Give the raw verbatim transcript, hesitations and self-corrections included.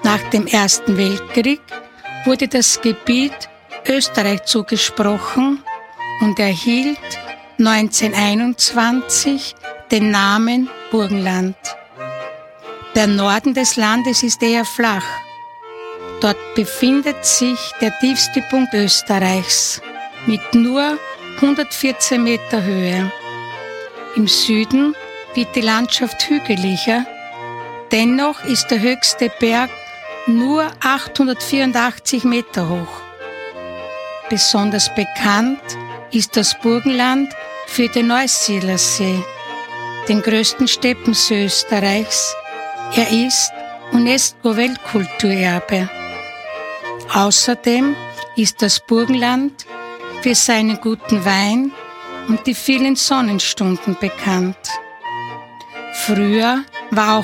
Nach dem Ersten Weltkrieg wurde das Gebiet Österreich zugesprochen und erhielt neunzehnhunderteinundzwanzig den Namen Burgenland. Der Norden des Landes ist eher flach. Dort befindet sich der tiefste Punkt Österreichs mit nur hundertvierzehn Meter Höhe. Im Süden wird die Landschaft hügeliger, dennoch ist der höchste Berg nur achthundertvierundachtzig Meter hoch. Besonders bekannt ist das Burgenland für den Neusiedlersee, den größten Steppensee Österreichs. Er ist UNESCO-Weltkulturerbe. Außerdem ist das Burgenland für seinen guten Wein und die vielen Sonnenstunden bekannt. Früher war auch